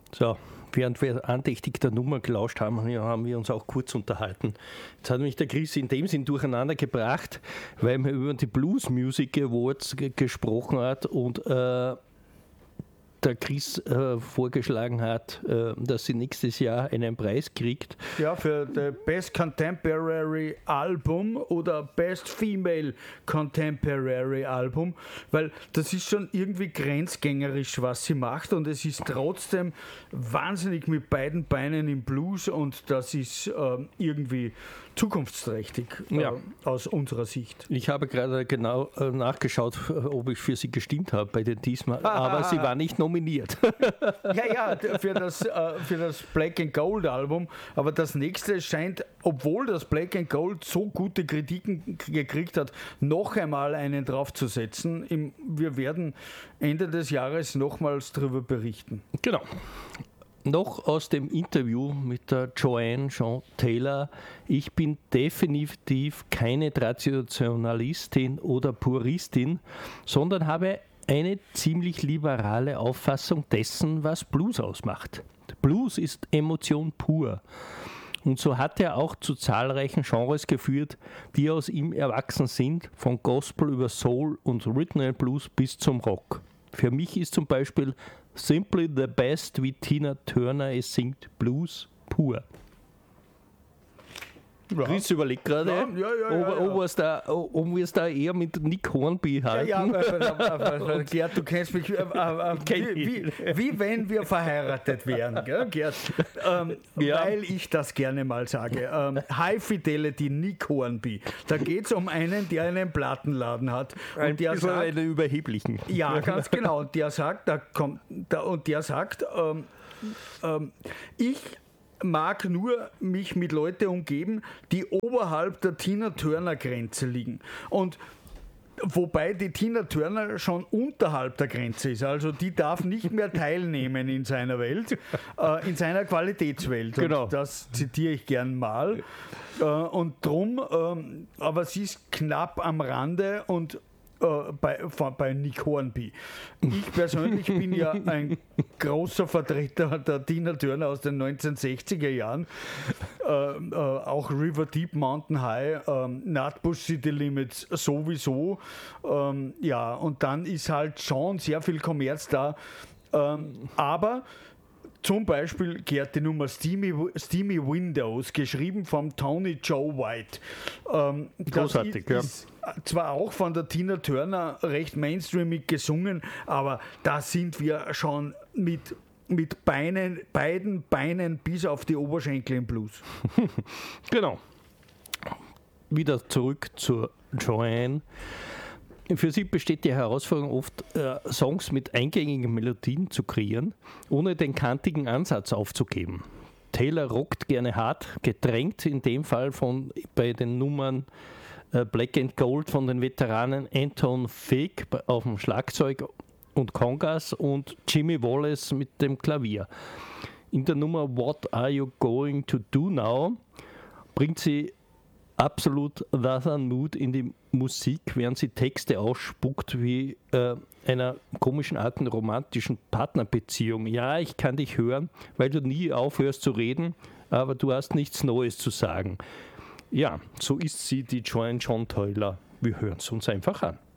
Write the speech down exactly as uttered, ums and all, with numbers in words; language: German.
So, während wir andächtig der Nummer gelauscht haben, haben wir uns auch kurz unterhalten. Jetzt hat mich der Chris in dem Sinn durcheinander gebracht, weil man über die Blues Music Awards g- gesprochen hat und äh, der Chris äh, vorgeschlagen hat, äh, dass sie nächstes Jahr einen Preis kriegt. Ja, für the Best Contemporary Album oder Best Female Contemporary Album, weil das ist schon irgendwie grenzgängerisch, was sie macht, und es ist trotzdem wahnsinnig mit beiden Beinen im Blues, und das ist äh, irgendwie zukunftsträchtig äh, Ja. aus unserer Sicht. Ich habe gerade genau äh, nachgeschaut, äh, ob ich für sie gestimmt habe bei den diesmal, aber sie war nicht nominiert. Ja, ja, d- für das, äh, für das Black and Gold Album, aber das nächste scheint, obwohl das Black and Gold so gute Kritiken k- gekriegt hat, noch einmal einen draufzusetzen. Im, wir werden Ende des Jahres nochmals darüber berichten. Genau. Noch aus dem Interview mit der Joanne Jean Taylor. Ich bin definitiv keine Traditionalistin oder Puristin, sondern habe eine ziemlich liberale Auffassung dessen, was Blues ausmacht. Blues ist Emotion pur. Und so hat er auch zu zahlreichen Genres geführt, die aus ihm erwachsen sind, von Gospel über Soul und Rhythm and Blues bis zum Rock. Für mich ist zum Beispiel Simply the Best, wie Tina Turner es singt, Blues pur. Ja. Chris überlegt gerade, Ja, ja, ja, ja, ob, ja. ob, wir es da, ob wir es da eher mit Nick Hornby Ja, halten. ja, weil- weil- weil- Gerd, du kennst mich, äh, äh, kenn wie, wie, wie wenn wir verheiratet wären, gell, Gerd? Ähm, Ja. Weil ich das gerne mal sage. Ähm, High Fidelity Nick Hornby. Da geht es um einen, der einen Plattenladen hat. Ein Und der bisschen sagt, einen überheblichen. ja, ganz genau. Und der sagt, da kommt, da, und der sagt, ähm, ähm, ich mag nur mich mit Leuten umgeben, die oberhalb der Tina-Turner-Grenze liegen. Und wobei die Tina Turner schon unterhalb der Grenze ist. Also die darf nicht mehr teilnehmen in seiner Welt, äh, in seiner Qualitätswelt. Und Genau. das zitiere ich gern mal. Äh, und drum, ähm, aber sie ist knapp am Rande und äh, bei, von, bei Nick Hornby. Ich persönlich bin ja ein großer Vertreter der Tina Turner aus den neunzehnhundertsechziger Jahren. Äh, äh, auch River Deep, Mountain High, ähm, Nutbush City Limits sowieso. Ähm, ja, und dann ist halt schon sehr viel Kommerz da. Ähm, aber zum Beispiel gehört die Nummer Steamy, Steamy Windows, geschrieben vom Tony Joe White. Ähm, das Großartig, ist, ja. ist zwar auch von der Tina Turner recht mainstreamig gesungen, aber da sind wir schon mit, mit Beinen, beiden Beinen bis auf die Oberschenkel im Blues. Genau. Wieder zurück zur Joanne. Für sie besteht die Herausforderung oft, äh, Songs mit eingängigen Melodien zu kreieren, ohne den kantigen Ansatz aufzugeben. Taylor rockt gerne hart, gedrängt in dem Fall von bei den Nummern äh, Black and Gold von den Veteranen Anton Fig auf dem Schlagzeug und Congas und Jimmy Wallace mit dem Klavier. In der Nummer What Are You Going to Do Now bringt sie absolut Southern Mood in die Musik, während sie Texte ausspuckt wie äh, einer komischen Art romantischen Partnerbeziehung. Ja, ich kann dich hören, weil du nie aufhörst zu reden, aber du hast nichts Neues zu sagen. Ja, so ist sie, die Joanne Jean Taylor. Wir hören es uns einfach an.